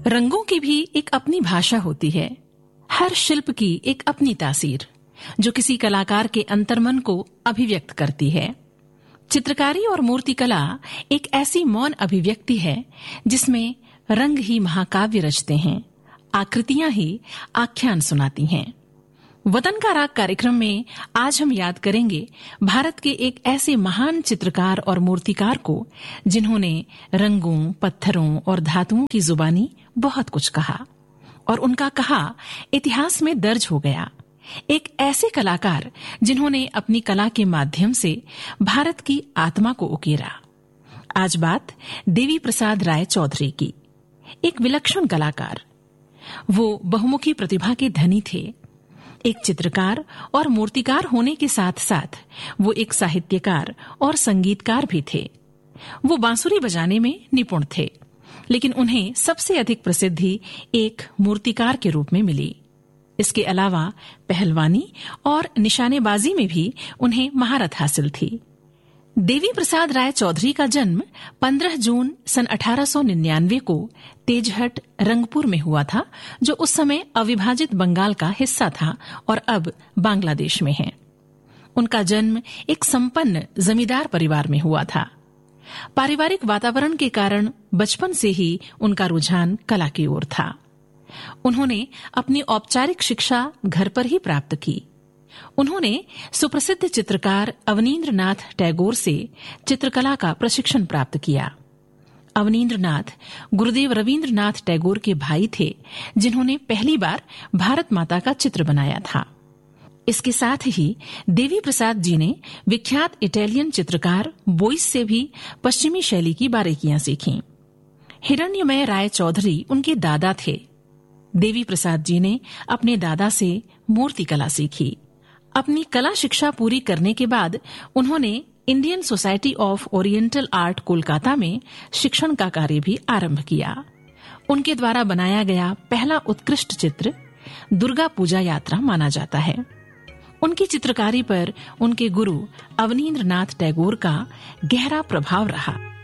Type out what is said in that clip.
रंगों की भी एक अपनी भाषा होती है। हर शिल्प की एक अपनी तासीर, जो किसी कलाकार के अंतर्मन को अभिव्यक्त करती है। चित्रकारी और मूर्तिकला एक ऐसी मौन अभिव्यक्ति है जिसमें रंग ही महाकाव्य रचते हैं, आकृतियां ही आख्यान सुनाती हैं। वतन का राग कार्यक्रम में आज हम याद करेंगे भारत के एक ऐसे महान चित्रकार और मूर्तिकार को जिन्होंने रंगों, पत्थरों और धातुओं की जुबानी बहुत कुछ कहा और उनका कहा इतिहास में दर्ज हो गया। एक ऐसे कलाकार जिन्होंने अपनी कला के माध्यम से भारत की आत्मा को उकेरा। आज बात देवी प्रसाद राय चौधरी की। एक विलक्षण कलाकार, वो बहुमुखी प्रतिभा के धनी थे। एक चित्रकार और मूर्तिकार होने के साथ साथ वो एक साहित्यकार और संगीतकार भी थे। वो बांसुरी बजाने में निपुण थे, लेकिन उन्हें सबसे अधिक प्रसिद्धि एक मूर्तिकार के रूप में मिली। इसके अलावा पहलवानी और निशानेबाजी में भी उन्हें महारत हासिल थी। देवी प्रसाद राय चौधरी का जन्म 15 जून सन 1899 को तेजहट, रंगपुर में हुआ था, जो उस समय अविभाजित बंगाल का हिस्सा था और अब बांग्लादेश में है। उनका जन्म एक संपन्न जमींदार परिवार में हुआ था। पारिवारिक वातावरण के कारण बचपन से ही उनका रुझान कला की ओर था। उन्होंने अपनी औपचारिक शिक्षा घर पर ही प्राप्त की। उन्होंने सुप्रसिद्ध चित्रकार अवनींद्रनाथ टैगोर से चित्रकला का प्रशिक्षण प्राप्त किया। अवनींद्रनाथ गुरुदेव रवींद्रनाथ टैगोर के भाई थे, जिन्होंने पहली बार भारत माता का चित्र बनाया था। इसके साथ ही देवी प्रसाद जी ने विख्यात इटालियन चित्रकार बोइस से भी पश्चिमी शैली की बारीकियां सीखीं। हिरण्यमय राय चौधरी उनके दादा थे। देवी प्रसाद जी ने अपने दादा से मूर्तिकला सीखी। अपनी कला शिक्षा पूरी करने के बाद उन्होंने Indian society of oriental art Kolkata में शिक्षण का कार्य भी आरंभ किया। उनके द्वारा बनाया गया पहला उत्कृष्ट चित्र दुर्गा पूजा यात्रा माना जाता है। उनकी चित्रकारी पर उनके गुरु अवनींद्रनाथ टैगोर का गहरा प्रभाव रहा।